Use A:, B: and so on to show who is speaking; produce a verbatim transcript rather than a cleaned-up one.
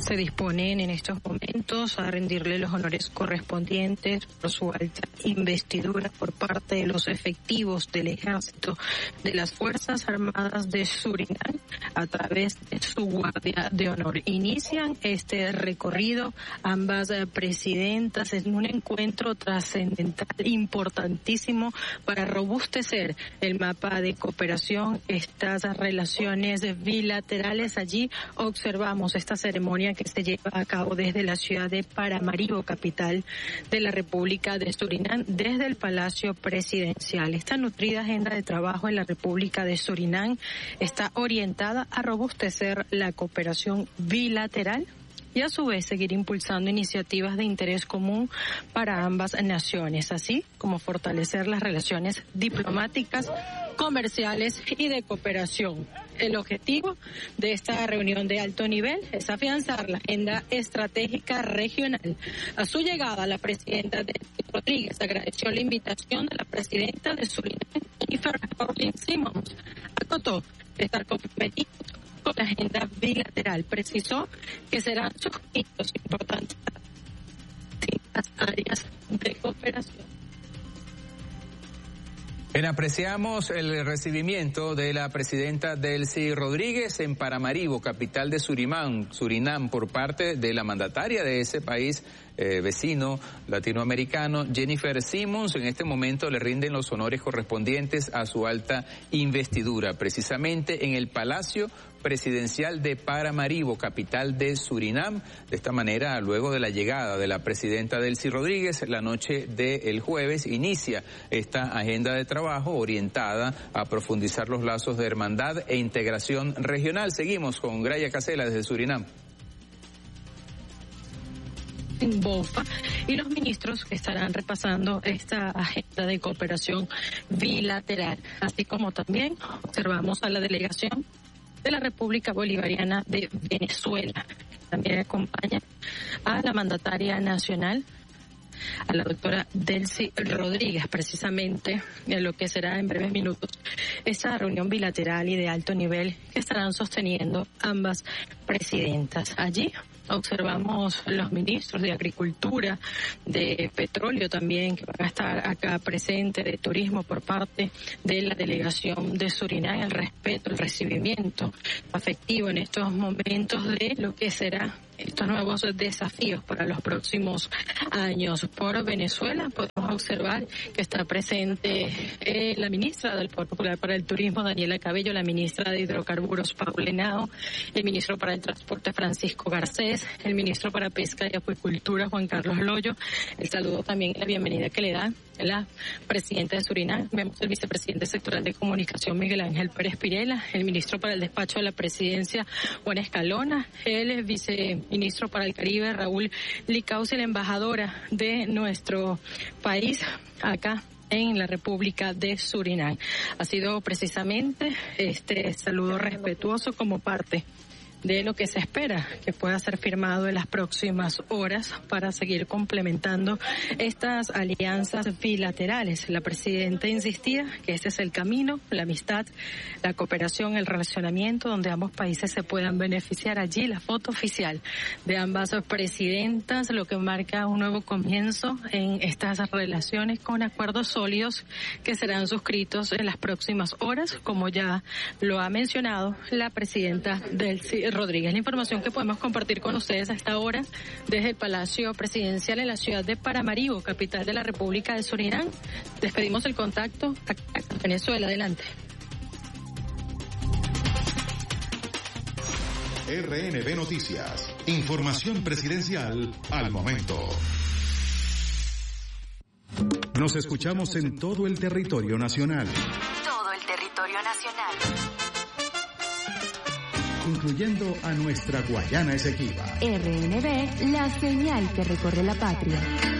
A: se disponen en estos momentos a rendirle los honores correspondientes por su alta investidura por parte de los efectivos del Ejército de las Fuerzas Armadas de Surinam a través de su Guardia de Honor. Inician este recorrido ambas presidentas en un encuentro trascendental importantísimo para robustecer el mapa de cooperación, estas relaciones bilaterales. Allí observamos esta ceremonia que se lleva a cabo desde la ciudad de Paramaribo, capital de la República de Surinam, desde el Palacio Presidencial. Esta nutrida agenda de trabajo en la República de Surinam está orientada a robustecer la cooperación bilateral y a su vez seguir impulsando iniciativas de interés común para ambas naciones, así como fortalecer las relaciones diplomáticas, comerciales y de cooperación. El objetivo de esta reunión de alto nivel es afianzar la agenda estratégica regional. A su llegada, la presidenta Delcy Rodríguez agradeció la invitación de la presidenta de Surinam, Jennifer Simmons. Acotó estar comprometidos con la agenda bilateral. Precisó que serán suscritos importantes en las áreas de cooperación.
B: Bien, apreciamos el recibimiento de la presidenta Delcy Rodríguez en Paramaribo, capital de Surinam, Surinam, por parte de la mandataria de ese país eh, vecino latinoamericano, Jennifer Simmons. En este momento le rinden los honores correspondientes a su alta investidura, precisamente en el Palacio Presidencial de Paramaribo, capital de Surinam. De esta manera, luego de la llegada de la presidenta Delcy Rodríguez, la noche del jueves inicia esta agenda de trabajo orientada a profundizar los lazos de hermandad e integración regional. Seguimos con Graya Casela desde Surinam.
A: En Bofa y los ministros que estarán repasando esta agenda de cooperación bilateral, así como también observamos a la delegación de la República Bolivariana de Venezuela. También acompaña a la mandataria nacional, a la doctora Delcy Rodríguez, precisamente en lo que será en breves minutos esta reunión bilateral y de alto nivel que estarán sosteniendo ambas presidentas. Allí observamos los ministros de Agricultura, de Petróleo también, que van a estar acá presentes, de Turismo por parte de la delegación de Surinam, el respeto, el recibimiento afectivo en estos momentos de lo que será estos nuevos desafíos para los próximos años. Por Venezuela podemos observar que está presente eh, la ministra del Poder Popular para el Turismo, Daniela Cabello, la ministra de Hidrocarburos, Paula Henao, el ministro para el Transporte, Francisco Garcés, el ministro para Pesca y Acuicultura, Juan Carlos Loyo. El saludo también y la bienvenida que le da la presidenta de Surinam. Vemos el vicepresidente sectorial de Comunicación, Miguel Ángel Pérez Pirela, el ministro para el despacho de la presidencia, Juan Escalona, el viceministro para el Caribe, Raúl Licaus, y la embajadora de nuestro país acá en la República de Surinam. Ha sido precisamente este saludo respetuoso como parte de lo que se espera que pueda ser firmado en las próximas horas para seguir complementando estas alianzas bilaterales. La presidenta insistía que este es el camino, la amistad, la cooperación, el relacionamiento donde ambos países se puedan beneficiar. Allí la foto oficial de ambas presidentas, lo que marca un nuevo comienzo en estas relaciones con acuerdos sólidos que serán suscritos en las próximas horas, como ya lo ha mencionado la presidenta Delcy Rodríguez. La información que podemos compartir con ustedes a esta hora desde el Palacio Presidencial en la ciudad de Paramaribo, capital de la República de Surinam. Despedimos el contacto a Venezuela. Adelante.
C: R N B Noticias. Información presidencial al momento. Nos escuchamos en todo el territorio nacional.
D: Todo el territorio nacional.
C: Incluyendo a nuestra Guayana Esequiba.
D: R N B, la señal que recorre la patria.